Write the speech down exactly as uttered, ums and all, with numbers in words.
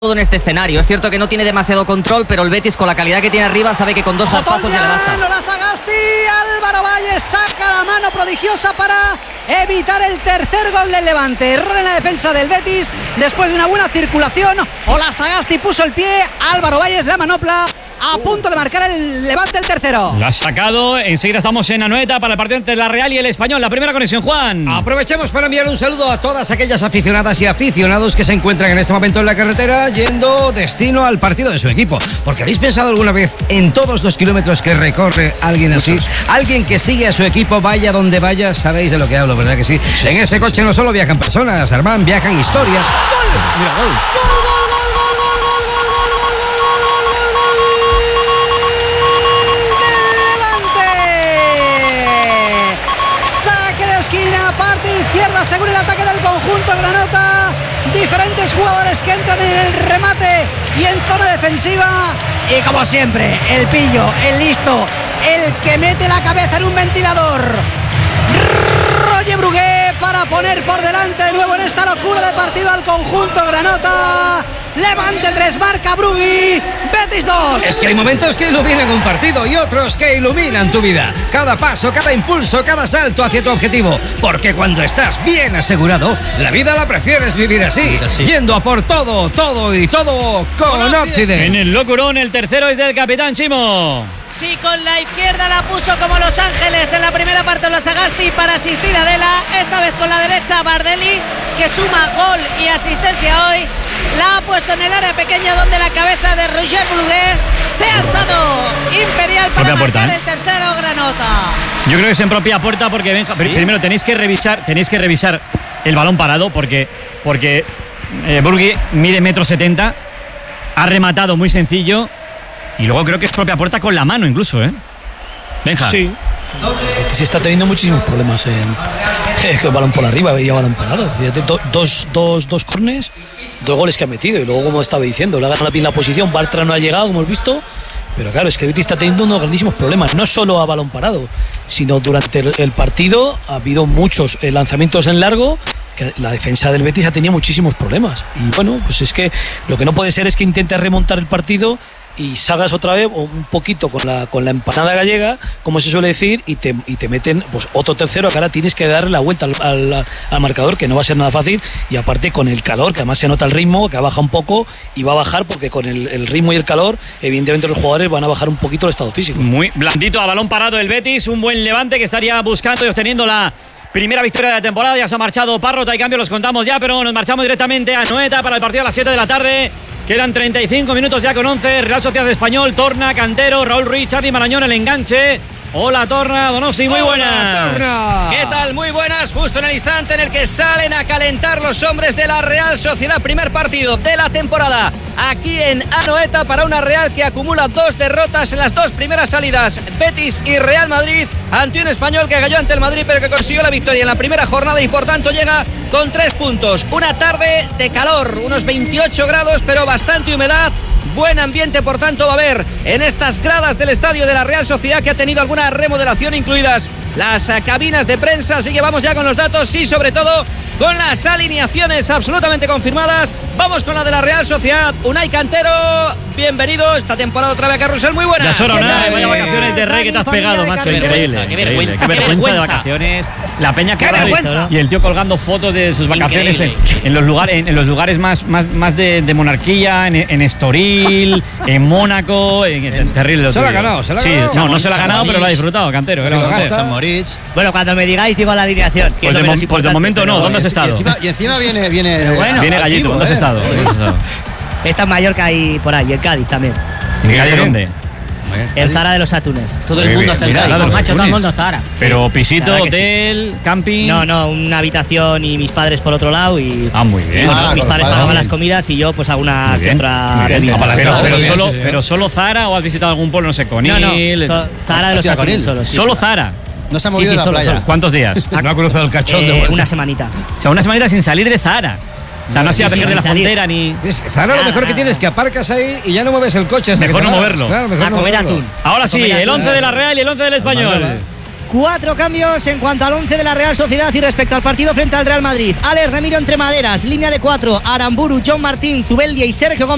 en este escenario. Es cierto que no tiene demasiado control, pero el Betis, con la calidad que tiene arriba, sabe que con dos zarpazos ya le basta. No la Sagasti, Álvaro Valles saca la mano prodigiosa para evitar el tercer gol del Levante. Error en la defensa del Betis después de una buena circulación. Ola Sagasti puso el pie, Álvaro Valles la manopla. A punto de marcar el Levante el tercero. Lo ha sacado. Enseguida estamos en Anoeta para el partido entre la Real y el Español. La primera conexión, Juan. Aprovechamos para enviar un saludo a todas aquellas aficionadas y aficionados que se encuentran en este momento en la carretera yendo destino al partido de su equipo. Porque ¿habéis pensado alguna vez en todos los kilómetros que recorre alguien así? Muchos. Alguien que sigue a su equipo, vaya donde vaya. Sabéis de lo que hablo, ¿verdad que sí? sí en sí, ese sí, coche sí. No solo viajan personas, Armán, viajan historias. ¡Gol! Mira, gol. ¡Gol, gol! Según el ataque del conjunto granota, diferentes jugadores que entran en el remate y en zona defensiva, y como siempre el pillo, el listo, el que mete la cabeza en un ventilador, Roger Brugué, para poner por delante de nuevo en esta locura de partido al conjunto granota. Levante tres, marca Brugui, Betis dos. Es que hay momentos que iluminan un partido y otros que iluminan tu vida. Cada paso, cada impulso, cada salto hacia tu objetivo. Porque cuando estás bien asegurado, la vida la prefieres vivir así, sí. Yendo a por todo, todo y todo con Occident. En el locurón, el tercero es del capitán Chimo. Sí, con la izquierda la puso como Los Ángeles en la primera parte de la Sagasti para asistir a Adela. Esta vez con la derecha Bardelli, que suma gol y asistencia hoy. La ha puesto en el área pequeña donde la cabeza de Roger Brugué se ha alzado imperial para marcar puerta, ¿eh? El tercero granota. Yo creo que es en propia puerta porque Benja, ¿sí? Primero tenéis que revisar, tenéis que revisar el balón parado porque, porque eh, Brugué mide metro setenta, ha rematado muy sencillo y luego creo que es propia puerta con la mano incluso, ¿eh? Benja. Sí. Se está teniendo muchísimos problemas en eh, el balón por arriba, veía balón parado. Fíjate, do, dos, dos, dos corners, dos goles que ha metido y luego, como estaba diciendo, le ha ganado bien la posición. Bartra no ha llegado, como hemos visto. Pero claro, es que el Betis está teniendo unos grandísimos problemas, no solo a balón parado, sino durante el, el partido ha habido muchos eh, lanzamientos en largo, que la defensa del Betis ha tenido muchísimos problemas. Y bueno, pues es que lo que no puede ser es que intente remontar el partido y salgas otra vez un poquito con la, con la empanada gallega, como se suele decir, y te, y te meten pues otro tercero, que ahora tienes que darle la vuelta al, al, al marcador, que no va a ser nada fácil, y aparte con el calor, que además se nota el ritmo, que ha bajado un poco, y va a bajar porque con el, el ritmo y el calor, evidentemente los jugadores van a bajar un poquito el estado físico. Muy blandito a balón parado el Betis, un buen Levante que estaría buscando y obteniendo la primera victoria de la temporada. Ya se ha marchado Parrota y cambio, los contamos ya, pero nos marchamos directamente a Anoeta para el partido a las siete de la tarde. Quedan treinta y cinco minutos ya con once. Real Sociedad Español, Torna, Cantero, Raúl Ruiz, Charly Marañón, el enganche. Hola Torna, Donosti, muy buenas. Torna. ¿Qué tal? Muy buenas. Justo en el instante en el que salen a calentar los hombres de la Real Sociedad. Primer partido de la temporada aquí en Anoeta para una Real que acumula dos derrotas en las dos primeras salidas. Betis y Real Madrid ante un Español que cayó ante el Madrid pero que consiguió la victoria en la primera jornada y por tanto llega con tres puntos. Una tarde de calor, unos veintiocho grados pero bastante humedad. Buen ambiente, por tanto, va a haber en estas gradas del estadio de la Real Sociedad, que ha tenido alguna remodelación, incluidas las uh, cabinas de prensa. Así que vamos ya con los datos y, sobre todo, con las alineaciones absolutamente confirmadas. Vamos con la de la Real Sociedad. Unai Cantero, bienvenido esta temporada otra vez a Carrusel. Muy buenas. Ya es hora, Unai. Vaya vacaciones de rey que te has pegado, macho. Increíble. Qué vergüenza, qué vergüenza de vacaciones. La peña que va y el tío colgando fotos de sus vacaciones en, en los lugares, en, en los lugares más, más, más de, de monarquía, en, en Estoril, en Mónaco, en, en, en terrible. Se lo ha ganado, se lo ha sí, ganado. No, no se lo ha ganado, pero lo ha disfrutado, Cantero. San Moritz. Bueno, cuando me digáis digo la alineación. Pues de, mo pues de momento no. ¿Dónde has estado? Y encima, y encima viene, viene, bueno, viene Gallito. ¿Dónde has estado? Está en Mallorca y por ahí, en Cádiz también. ¿En Cádiz dónde? El Zara de los Atunes. Todo el mundo está en Cádiz. Macho, todo el mundo Zara. Pero pisito, hotel, sí. Camping. No, no, una habitación y mis padres por otro lado y. Ah, muy bien. Bueno, ah, mis padres pagaban las comidas y yo pues alguna que otra bebida. Ah, pero, pero, solo, pero solo Zara o has visitado algún pueblo, no sé, Conil. No, no, so, Zara de los Atunes solo. Sí, solo Zara. No se ha movido sí, sí, de la solo, playa. Solo. ¿Cuántos días? No ha cruzado el cachón eh, de una semanita. O sea, una semanita sin salir de Zara. O sea, no, no se iba a pegar de la frontera ni. Zara, lo mejor que tienes es que aparcas ahí y ya no mueves el coche. Mejor no moverlo. Claro, mejor a no comer moverlo. atún. Ahora sí, el once de la Real y el once del Español. Cuatro cambios en cuanto al once de la Real Sociedad y respecto al partido frente al Real Madrid. Alex Remiro entre maderas, línea de cuatro, Aramburu, John Martín, Zubeldia y Sergio Gómez.